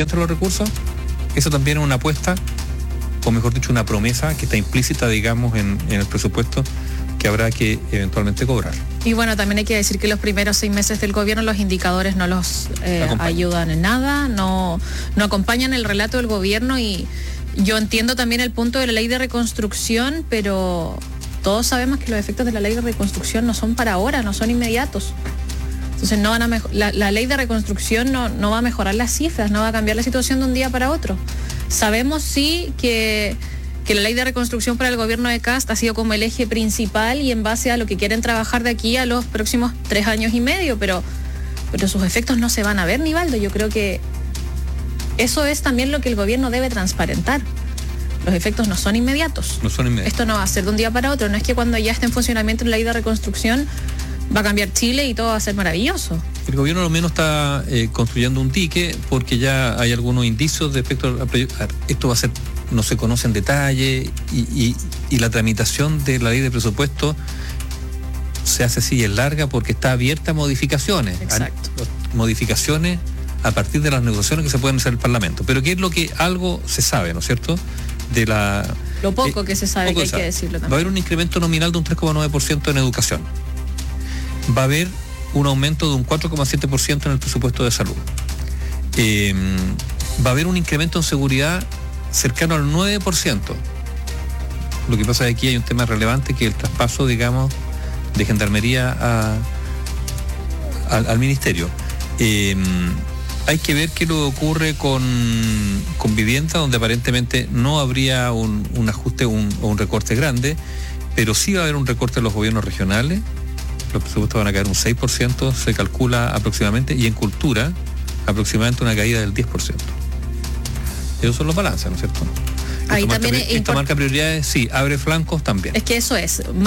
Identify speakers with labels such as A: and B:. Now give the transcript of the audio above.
A: suficientes los recursos, eso también es una apuesta, o mejor dicho, una promesa que está implícita, digamos, en el presupuesto que habrá que eventualmente cobrar.
B: Y bueno, también hay que decir que los primeros 6 meses del gobierno los indicadores no los ayudan en nada, no acompañan el relato del gobierno, y yo entiendo también el punto de la ley de reconstrucción, pero todos sabemos que los efectos de la ley de reconstrucción no son para ahora, no son inmediatos. Entonces no van a la ley de reconstrucción no va a mejorar las cifras, no va a cambiar la situación de un día para otro. Sabemos sí que la ley de reconstrucción para el gobierno de Kast ha sido como el eje principal y en base a lo que quieren trabajar de aquí a los próximos 3 años y medio, pero sus efectos no se van a ver, Nivaldo. Yo creo que eso es también lo que el gobierno debe transparentar. Los efectos no son inmediatos. Esto no va a ser de un día para otro. No es que cuando ya esté en funcionamiento la ley de reconstrucción va a cambiar Chile y todo va a ser maravilloso.
A: El gobierno al menos está construyendo un dique, porque ya hay algunos indicios respecto a esto va a ser, no se conoce en detalle, y la tramitación de la ley de presupuesto se hace así, es larga, porque está abierta a modificaciones.
B: Exacto.
A: Modificaciones a partir de las negociaciones que se pueden hacer en el Parlamento. Pero ¿qué es lo que algo se sabe, ¿no es cierto?
B: Lo poco que se sabe, que hay que decirlo también.
A: Va a haber un incremento nominal de un 3,9% en educación. Va a haber un aumento de un 4,7% en el presupuesto de salud. Va a haber un incremento en seguridad cercano al 9%. Lo que pasa es que aquí hay un tema relevante, que es el traspaso, digamos, de Gendarmería al Ministerio. Hay que ver qué lo ocurre con vivienda, donde aparentemente no habría un ajuste o un recorte grande, pero sí va a haber un recorte en los gobiernos regionales. Los presupuestos van a caer un 6%, se calcula aproximadamente, y en cultura aproximadamente una caída del 10%. Esos son los balances, ¿no es cierto?
B: Ahí también
A: esta marca prioridades, sí, abre flancos también.
B: Es que eso es.